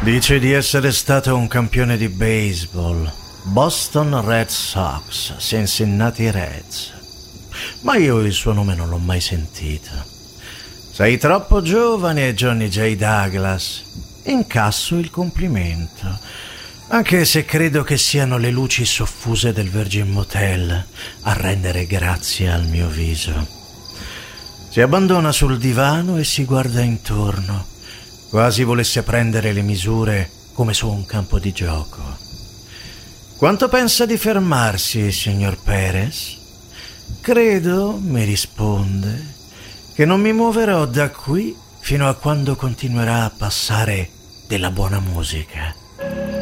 Dice di essere stato un campione di baseball. Boston Red Sox, Cincinnati Reds. Ma io il suo nome non l'ho mai sentito. Sei troppo giovane, Johnny J. Douglas. Incasso il complimento, anche se credo che siano le luci soffuse del Virgin Motel a rendere grazie al mio viso. Si abbandona sul divano e si guarda intorno, quasi volesse prendere le misure come su un campo di gioco. Quanto pensa di fermarsi, signor Perez? Credo, mi risponde, che non mi muoverò da qui fino a quando continuerà a passare della buona musica.